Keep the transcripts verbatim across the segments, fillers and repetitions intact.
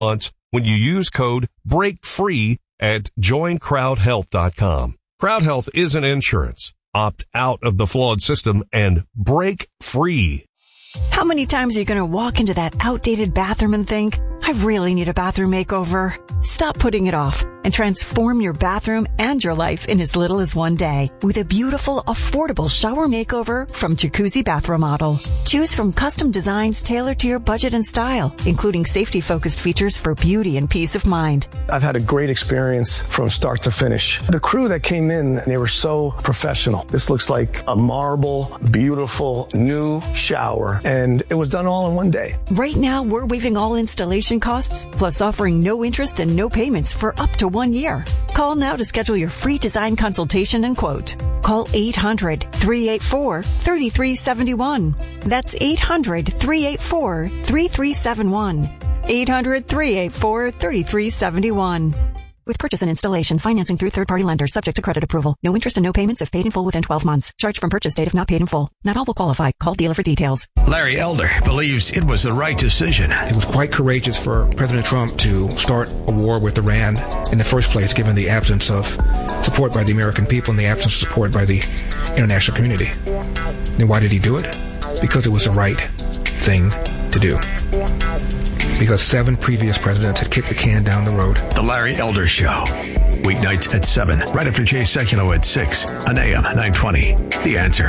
months when you use code BREAKFREE at join crowd health dot com. Crowd Health isn't insurance. Opt out of the flawed system and break free. How many times are you going to walk into that outdated bathroom and think, I really need a bathroom makeover? Stop putting it off and transform your bathroom and your life in as little as one day with a beautiful, affordable shower makeover from Jacuzzi Bath Remodel. Choose from custom designs tailored to your budget and style, including safety-focused features for beauty and peace of mind. I've had a great experience from start to finish. The crew that came in, they were so professional. This looks like a marble, beautiful, new shower, and it was done all in one day. Right now, we're waiving all installation costs, plus offering no interest and no payments for up to one year. Call now to schedule your free design consultation and quote. Call eight hundred, three eight four, three three seven one. That's eight hundred, three eight four, three three seven one. eight hundred, three eight four, three three seven one. With purchase and installation, financing through third-party lenders subject to credit approval. No interest and no payments if paid in full within twelve months. Charge from purchase date if not paid in full. Not all will qualify. Call dealer for details. Larry Elder believes it was the right decision. It was quite courageous for President Trump to start a war with Iran in the first place, given the absence of support by the American people and the absence of support by the international community. And why did he do it? Because it was the right thing to do. Because seven previous presidents had kicked the can down the road. The Larry Elder Show. Weeknights at seven, right after Jay Sekulow at six, on A M nine twenty. The Answer.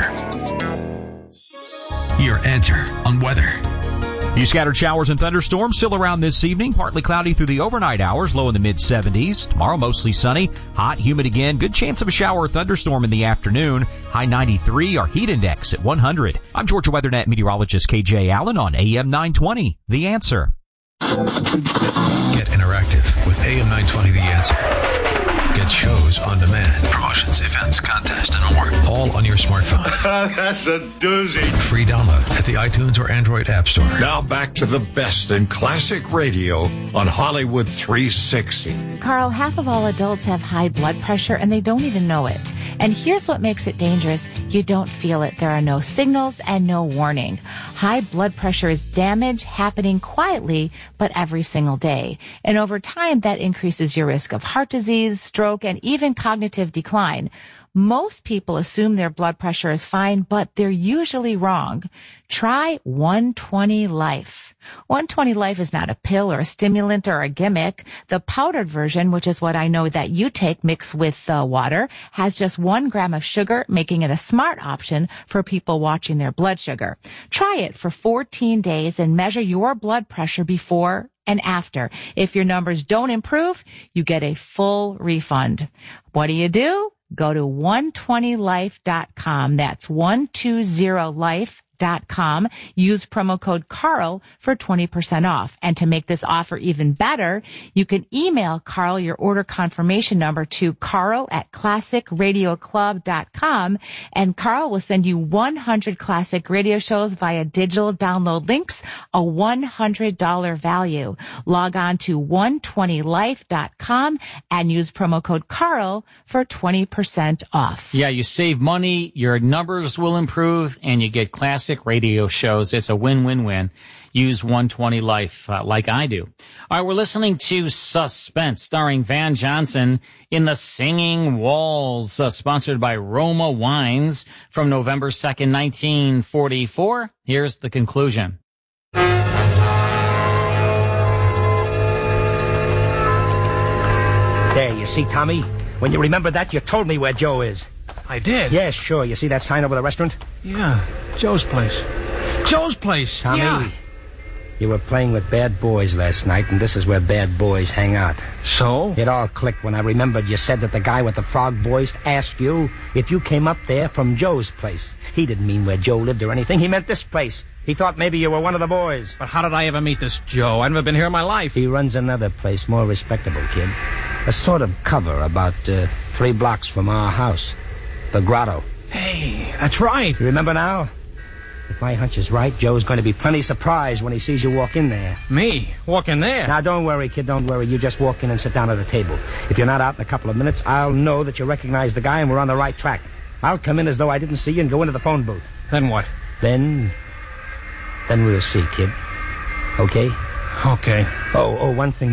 Your answer on weather. Few scattered showers and thunderstorms still around this evening. Partly cloudy through the overnight hours, low in the mid seventies. Tomorrow mostly sunny, hot, humid again. Good chance of a shower or thunderstorm in the afternoon. High ninety-three, our heat index at one hundred. I'm Georgia WeatherNet meteorologist K J Allen on A M nine twenty. The Answer. Get interactive with A M nine twenty The Answer. Get shows on demand, promotions, events, contests, and more. All on your smartphone. That's a doozy. Free download at the iTunes or Android App Store. Now back to the best in classic radio on Hollywood three sixty. Carl, half of all adults have high blood pressure and they don't even know it. And here's what makes it dangerous. You don't feel it. There are no signals and no warning. High blood pressure is damage happening quietly, but every single day. And over time, that increases your risk of heart disease, stroke, and even cognitive decline. Most people assume their blood pressure is fine, but they're usually wrong. Try one twenty Life. one twenty Life is not a pill or a stimulant or a gimmick. The powdered version, which is what I know that you take mixed with uh, water, has just one gram of sugar, making it a smart option for people watching their blood sugar. Try it for fourteen days and measure your blood pressure before and after. If your numbers don't improve, you get a full refund. What do you do? Go to one twenty life dot com. That's one twenty life dot com. Use promo code Carl for twenty percent off. And to make this offer even better, you can email Carl your order confirmation number to Carl at classic radio club dot com, and Carl will send you one hundred classic radio shows via digital download links, a one hundred dollars value. Log on to one twenty life dot com and use promo code Carl for twenty percent off. Yeah, you save money, your numbers will improve, and you get classic radio shows. It's a win-win-win. Use one twenty Life uh, like I do. All right, we're listening to Suspense, starring Van Johnson in The Singing Walls, uh, sponsored by Roma Wines from November second, nineteen forty-four. Here's the conclusion. There, you see, Tommy? When you remember that, you told me where Joe is. I did? Yes, sure. You see that sign over the restaurant? Yeah, Joe's place. Joe's place, Tommy, yeah. You were playing with bad boys last night, and this is where bad boys hang out. So? It all clicked when I remembered you said that the guy with the frog voice asked you if you came up there from Joe's place. He didn't mean where Joe lived or anything. He meant this place. He thought maybe you were one of the boys. But how did I ever meet this Joe? I've never been here in my life. He runs another place, more respectable, kid. A sort of cover about uh, three blocks from our house. The Grotto. Hey, that's right. You remember now? If my hunch is right, Joe's going to be plenty surprised when he sees you walk in there. Me? Walk in there? Now, don't worry, kid, don't worry. You just walk in and sit down at the table. If you're not out in a couple of minutes, I'll know that you recognize the guy and we're on the right track. I'll come in as though I didn't see you and go into the phone booth. Then what? Then... Then we'll see, kid. Okay? Okay. Oh, oh, one thing